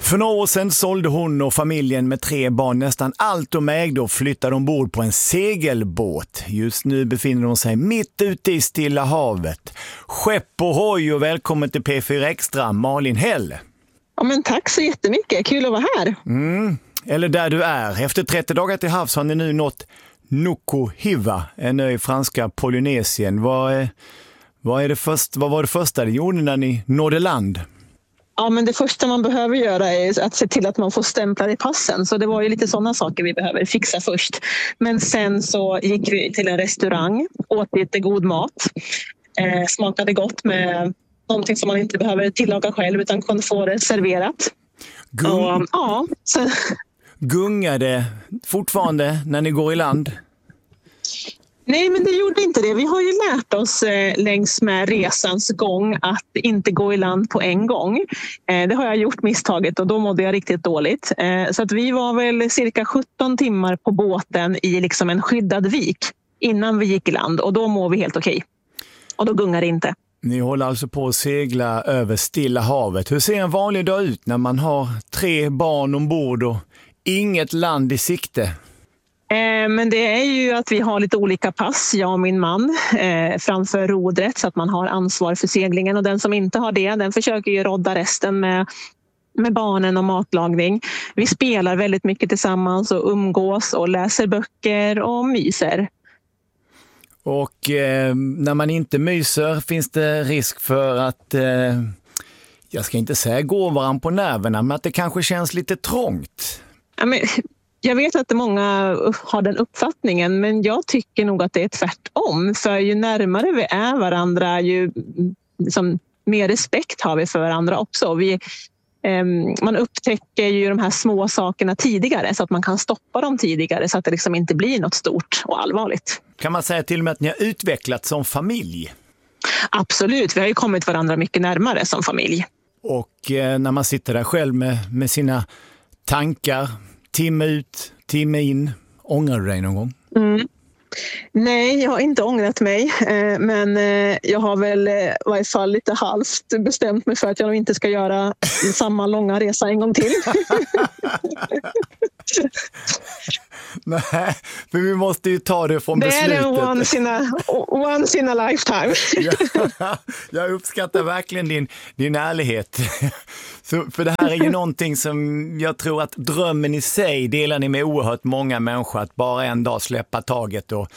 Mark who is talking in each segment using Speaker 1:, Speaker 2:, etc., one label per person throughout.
Speaker 1: För några år sedan sålde hon och familjen med 3 barn nästan allt de ägde och flyttade ombord på en segelbåt. Just nu befinner de sig mitt ute i Stilla havet. Skepp och hoj och välkommen till P4 Extra, Malin Häll.
Speaker 2: Ja, men tack så jättemycket, kul att vara här.
Speaker 1: Eller där du är. Efter 30 dagar till havs har ni nu nått Nuku Hiva, en ö i franska Polynesien. Vad var det första ni gjorde när ni nådde land?
Speaker 2: Ja, men det första man behöver göra är att se till att man får stämplar i passen. Så det var ju lite sådana saker vi behöver fixa först. Men sen så gick vi till en restaurang, åt lite god mat. Smakade gott med någonting som man inte behöver tillaga själv utan kan få det serverat.
Speaker 1: Gungar det fortfarande när ni går i land?
Speaker 2: Nej, men det gjorde inte det. Vi har ju lärt oss längs med resans gång att inte gå i land på en gång. Det har jag gjort misstaget och då mådde jag riktigt dåligt. Så att vi var väl cirka 17 timmar på båten i liksom en skyddad vik innan vi gick i land och då mår vi helt okej. Och då gungar det inte.
Speaker 1: Ni håller alltså på att segla över Stilla havet. Hur ser en vanlig dag ut när man har 3 barn ombord och inget land i sikte?
Speaker 2: Men det är ju att vi har lite olika pass, jag och min man, framför rodret så att man har ansvar för seglingen. Och den som inte har det, den försöker ju rodda resten med barnen och matlagning. Vi spelar väldigt mycket tillsammans och umgås och läser böcker och myser.
Speaker 1: Och när man inte myser finns det risk för att, jag ska inte säga gå varandra på nerverna, men att det kanske känns lite trångt.
Speaker 2: Ja, men jag vet att många har den uppfattningen, men jag tycker nog att det är tvärtom. För ju närmare vi är varandra, ju liksom, mer respekt har vi för varandra också. Man upptäcker ju de här små sakerna tidigare så att man kan stoppa dem tidigare så att det liksom inte blir något stort och allvarligt. Kan
Speaker 1: man säga till och med att ni har utvecklats som familj?
Speaker 2: Absolut, vi har ju kommit varandra mycket närmare som familj.
Speaker 1: Och när man sitter där själv med sina tankar, timme ut, timme in, ångrar du dig någon gång?
Speaker 2: Nej, jag har inte ångrat mig, men jag har väl i varje fall lite halvt bestämt mig för att jag nog inte ska göra samma långa resa en gång till.
Speaker 1: Nej, för vi måste ju ta det från beslutet. Det är
Speaker 2: once in a lifetime.
Speaker 1: Jag uppskattar verkligen din ärlighet. För det här är ju någonting som jag tror att drömmen i sig delar ni med oerhört många människor. Att bara en dag släppa taget och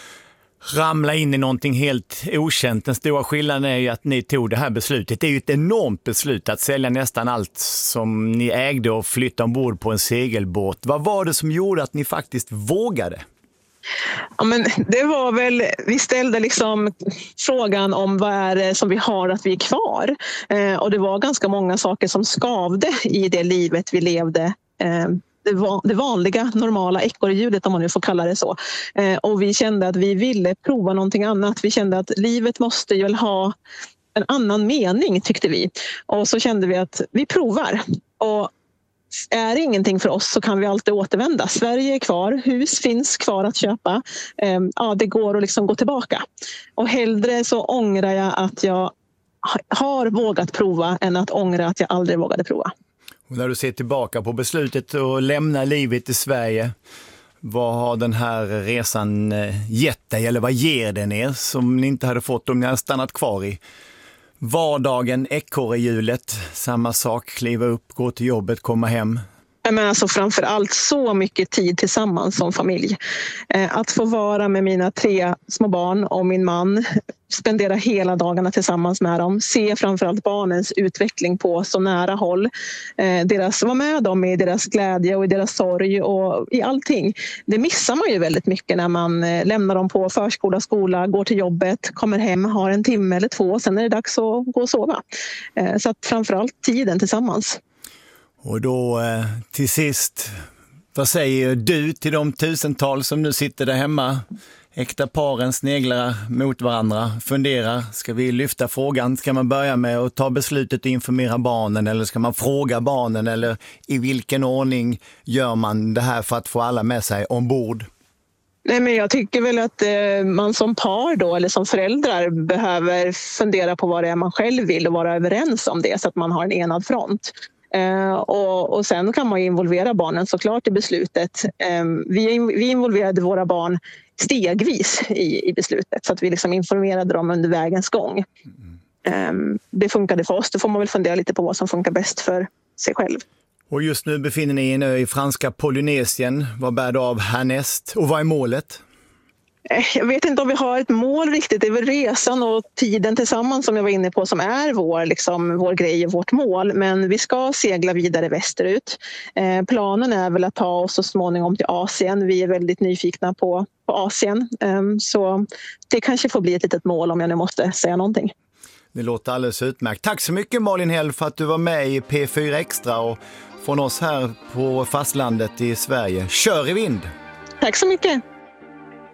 Speaker 1: ramla in i någonting helt okänt. Den stora skillnaden är ju att ni tog det här beslutet. Det är ju ett enormt beslut att sälja nästan allt som ni ägde och flytta ombord på en segelbåt. Vad var det som gjorde att ni faktiskt vågade?
Speaker 2: Ja, men det var väl, vi ställde liksom frågan om vad är det som vi har att vi är kvar. Och det var ganska många saker som skavde i det livet vi levde. Det vanliga, normala ekorrhjulet om man nu får kalla det så. Och vi kände att vi ville prova någonting annat. Vi kände att livet måste ju ha en annan mening, tyckte vi. Och så kände vi att vi provar. Och är det ingenting för oss så kan vi alltid återvända. Sverige är kvar, hus finns kvar att köpa. Det går att liksom gå tillbaka. Och hellre så ångrar jag att jag har vågat prova än att ångra att jag aldrig vågade prova.
Speaker 1: Och när du ser tillbaka på beslutet att lämna livet i Sverige, vad har den här resan gett dig eller vad ger den er som ni inte hade fått om ni hade stannat kvar i vardagen, ekorrehjulet, samma sak, kliva upp, gå till jobbet, komma hem?
Speaker 2: Men alltså framför allt så mycket tid tillsammans som familj. Att få vara med mina 3 små barn och min man, spendera hela dagarna tillsammans med dem, se framförallt barnens utveckling på så nära håll, vara med dem i deras glädje och i deras sorg och i allting. Det missar man ju väldigt mycket när man lämnar dem på förskola, skola, går till jobbet, kommer hem, har en timme eller 2 och sen är det dags att gå och sova. Så att framförallt tiden tillsammans.
Speaker 1: Och då till sist, vad säger du till de tusentals som nu sitter där hemma? Äkta paren sneglar mot varandra, funderar, ska vi lyfta frågan? Ska man börja med att ta beslutet och informera barnen eller ska man fråga barnen? Eller i vilken ordning gör man det här för att få alla med sig ombord?
Speaker 2: Nej, men jag tycker väl att man som par då, eller som föräldrar behöver fundera på vad det är man själv vill och vara överens om det så att man har en enad front. Och sen kan man ju involvera barnen såklart i beslutet. Vi involverade våra barn stegvis i beslutet så att vi liksom informerade dem under vägens gång. Det funkade för oss. Då får man väl fundera lite på vad som funkar bäst för sig själv.
Speaker 1: Och just nu befinner ni er en ö i franska Polynesien. Vad bär det av härnäst? Och vad är målet?
Speaker 2: Jag vet inte om vi har ett mål riktigt. Det är väl resan och tiden tillsammans som jag var inne på som är vår grej och vårt mål. Men vi ska segla vidare västerut. Planen är väl att ta oss så småningom till Asien. Vi är väldigt nyfikna på Asien. Så det kanske får bli ett litet mål om jag nu måste säga någonting.
Speaker 1: Det låter alldeles utmärkt. Tack så mycket Malin Häll för att du var med i P4 Extra och från oss här på fastlandet i Sverige. Kör i vind!
Speaker 2: Tack så mycket!